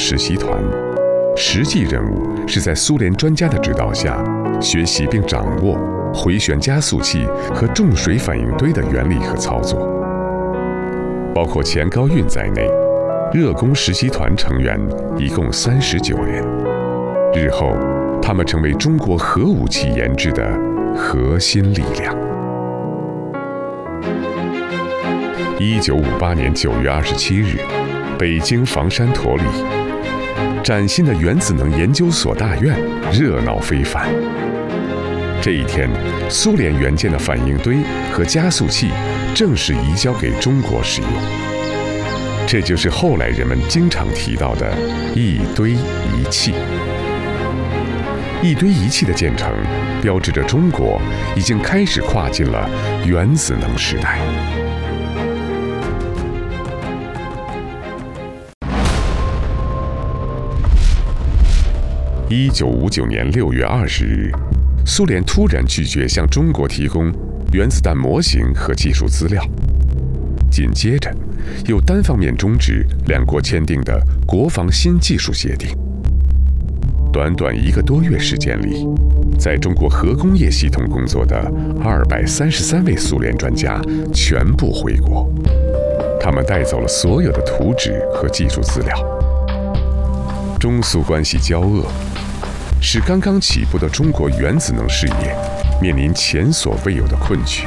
实习团，实际任务是在苏联专家的指导下，学习并掌握回旋加速器和重水反应堆的原理和操作。包括钱高运在内，热工实习团成员一共39人。日后，他们成为中国核武器研制的核心力量。1958年9月27日，北京房山陀里，崭新的原子能研究所大院热闹非凡。这一天，苏联援建的反应堆和加速器正式移交给中国使用。这就是后来人们经常提到的一堆一气。一堆一气的建成，标志着中国已经开始跨进了原子能时代。1959年6月20日，苏联突然拒绝向中国提供原子弹模型和技术资料，紧接着又单方面终止两国签订的国防新技术协定。短短1个多月时间里，在中国核工业系统工作的233位苏联专家全部回国，他们带走了所有的图纸和技术资料。中苏关系交恶，使刚刚起步的中国原子能事业面临前所未有的困局。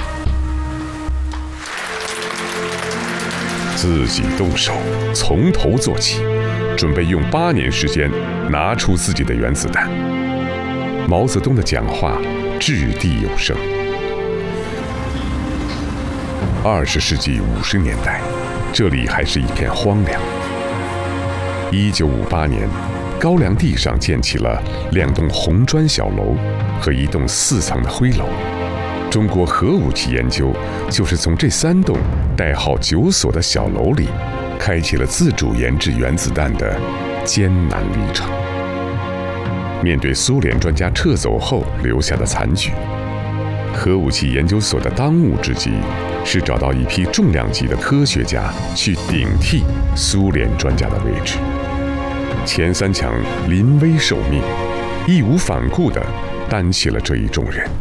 自己动手，从头做起，准备用8年时间拿出自己的原子弹。毛泽东的讲话掷地有声。20世纪50年代，这里还是一片荒凉。1958年，高粱地上建起了2栋红砖小楼和1栋4层的灰楼。中国核武器研究就是从这3栋代号9所的小楼里，开启了自主研制原子弹的艰难历程。面对苏联专家撤走后留下的残局，核武器研究所的当务之急是找到一批重量级的科学家去顶替苏联专家的位置。钱三强临危受命，义无反顾地担起了这一重任。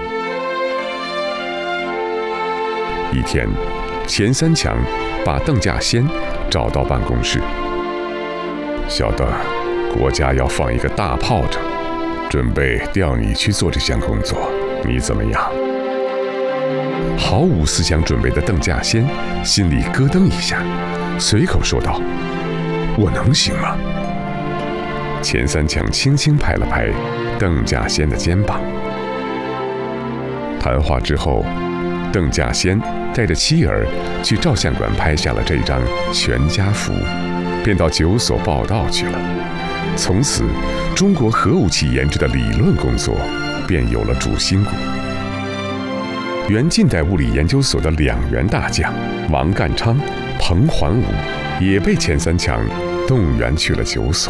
一天，钱三强把邓稼先找到办公室。小邓，国家要放一个大炮仗，准备调你去做这项工作，你怎么样？毫无思想准备的邓稼先心里咯噔一下，随口说道：“我能行吗？”钱三强轻轻拍了拍邓稼先的肩膀。谈话之后，邓稼先带着妻儿去照相馆拍下了这张全家福，便到9所报道去了。从此，中国核武器研制的理论工作便有了主心骨。原近代物理研究所的2员大将王淦昌、彭桓武也被钱三强动员去了9所。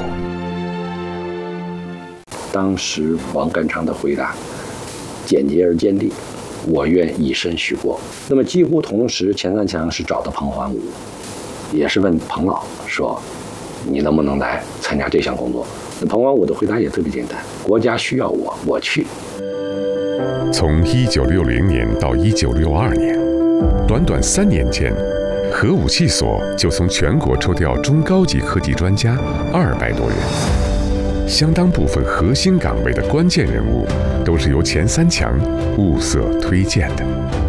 当时王淦昌的回答简洁而坚定：“我愿以身许国。”那么几乎同时，钱三强是找的彭桓武，也是问彭老说：“你能不能来参加这项工作？”那彭桓武的回答也特别简单：“国家需要我，我去。” 从1960年到1962年，短短3年间，核武器所就从全国抽调中高级科技专家200多人。相当部分核心岗位的关键人物都是由钱三强物色推荐的。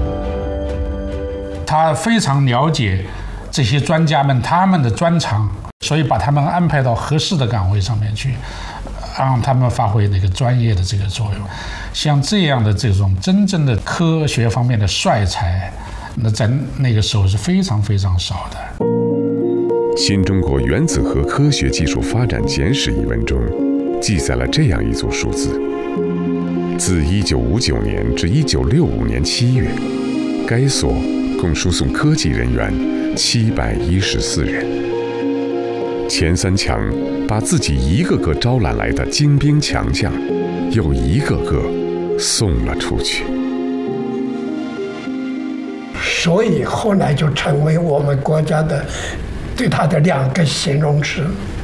他非常了解这些专家们他们的专长，所以把他们安排到合适的岗位上面去，让他们发挥那个专业的这个作用。像这样的这种真正的科学方面的帅才，那在那个时候是非常非常少的。 新中国原子核科学技术发展简史一文中记载了这样一组数字：自1959年至1965年7月，该所共输送科技人员714人。钱三强把自己一个个招揽来的精兵强将，又一个个送了出去。 所以后来就成为我们国家的对他的2个形容词：